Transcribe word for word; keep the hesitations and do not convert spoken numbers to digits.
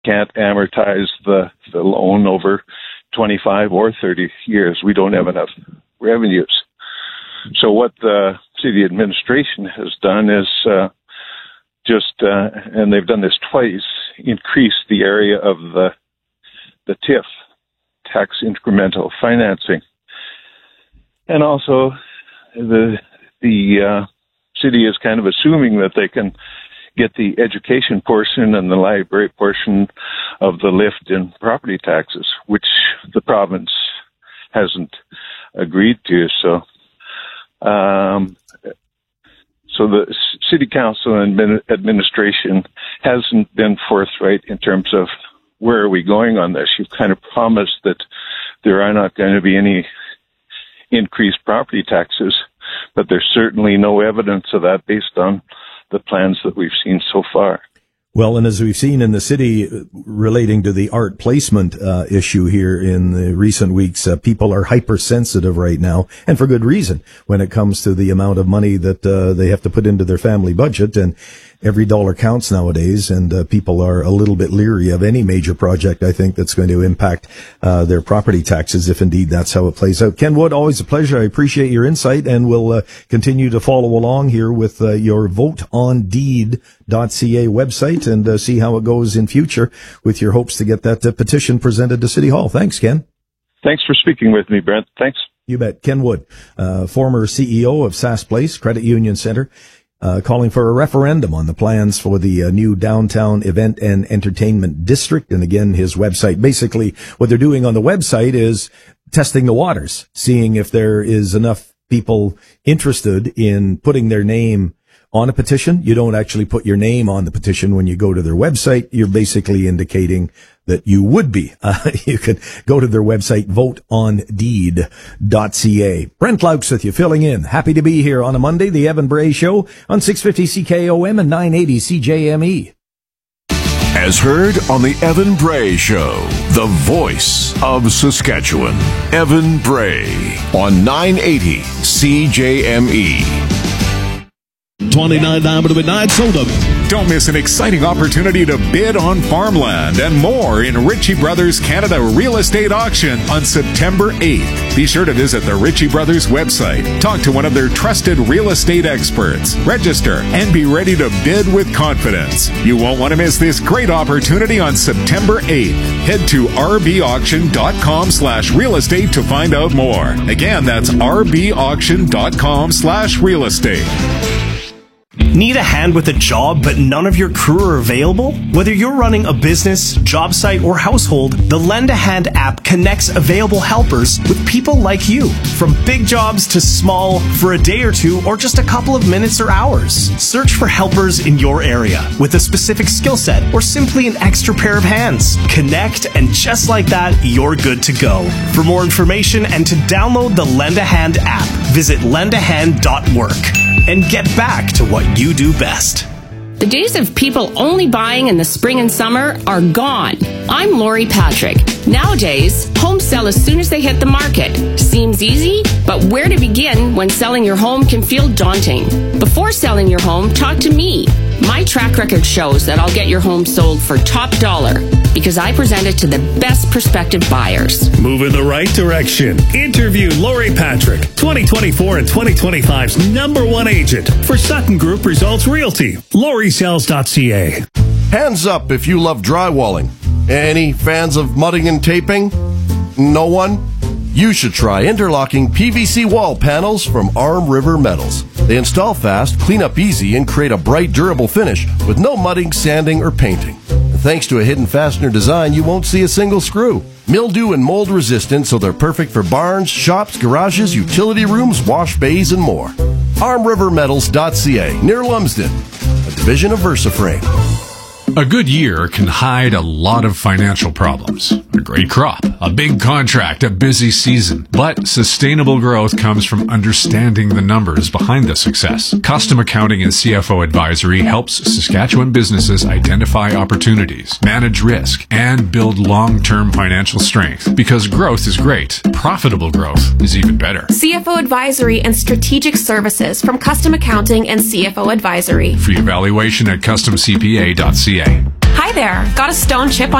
can't amortize the, the loan over twenty-five or thirty years. We don't have enough revenues. So what the city administration has done is uh, just, uh, and they've done this twice, increase the area of the the T I F, tax incremental financing. And also the the uh, city is kind of assuming that they can get the education portion and the library portion of the lift in property taxes, which the province hasn't agreed to. So, um, so the city council and administration hasn't been forthright in terms of where are we going on this. You've kind of promised that there are not going to be any increased property taxes, but there's certainly no evidence of that based on the plans that we've seen so far. Well, and as we've seen in the city relating to the art placement uh, issue here in the recent weeks, uh, people are hypersensitive right now, and for good reason, when it comes to the amount of money that uh, they have to put into their family budget. And every dollar counts nowadays, and uh, people are a little bit leery of any major project, I think, that's going to impact uh, their property taxes, if indeed that's how it plays out. Ken Wood, always a pleasure. I appreciate your insight, and we'll uh, continue to follow along here with uh, your vote on deed dot c a website and uh, see how it goes in future with your hopes to get that uh, petition presented to City Hall. Thanks, Ken. Thanks for speaking with me, Brent. Thanks. You bet. Ken Wood, uh, former C E O of Sask Place Credit Union Center, Uh, calling for a referendum on the plans for the uh, new downtown event and entertainment district. And again, his website, basically what they're doing on the website is testing the waters, seeing if there is enough people interested in putting their name on a petition. You don't actually put your name on the petition when you go to their website. You're basically indicating that you would be. Uh, you can go to their website, vote on deed dot c a. Brent Laux with you, filling in. Happy to be here on a Monday, the Evan Bray Show on six fifty C K O M and nine eighty C J M E. As heard on the Evan Bray Show, the voice of Saskatchewan. Evan Bray on nine eighty C J M E. twenty-nine down to midnight, sold up. Don't miss an exciting opportunity to bid on farmland and more in Ritchie Brothers Canada Real Estate Auction on September eighth. Be sure to visit the Ritchie Brothers website. Talk to one of their trusted real estate experts. Register and be ready to bid with confidence. You won't want to miss this great opportunity on September eighth. Head to rbauction.com slash real estate to find out more. Again, that's rbauction.com slash real estate. Need a hand with a job, but none of your crew are available? Whether you're running a business, job site, or household, the Lend a Hand app connects available helpers with people like you. From big jobs to small, for a day or two, or just a couple of minutes or hours. Search for helpers in your area with a specific skill set or simply an extra pair of hands. Connect, and just like that, you're good to go. For more information and to download the Lend a Hand app, visit lend a hand dot work. And get back to what you do best. The days of people only buying in the spring and summer are gone. I'm Lori Patrick. Nowadays, homes sell as soon as they hit the market. Seems easy, but where to begin when selling your home can feel daunting? Before selling your home, talk to me. My track record shows that I'll get your home sold for top dollar because I present it to the best prospective buyers. Move in the right direction. Interview Lori Patrick, twenty twenty-four and twenty twenty-five's number one agent for Sutton Group Results Realty. Lori Sells dot c a. Hands up if you love drywalling. Any fans of mudding and taping? No one? You should try interlocking P V C wall panels from Arm River Metals. They install fast, clean up easy, and create a bright, durable finish with no mudding, sanding, or painting. And thanks to a hidden fastener design, you won't see a single screw. Mildew and mold resistant, so they're perfect for barns, shops, garages, utility rooms, wash bays, and more. arm river metals dot c a, near Lumsden, a division of VersaFrame. A good year can hide a lot of financial problems. A great crop, a big contract, a busy season. But sustainable growth comes from understanding the numbers behind the success. Custom Accounting and C F O Advisory helps Saskatchewan businesses identify opportunities, manage risk, and build long-term financial strength. Because growth is great, profitable growth is even better. C F O Advisory and Strategic Services from Custom Accounting and C F O Advisory. Free evaluation at custom c p a dot c a. Hi Hi there. Got a stone chip on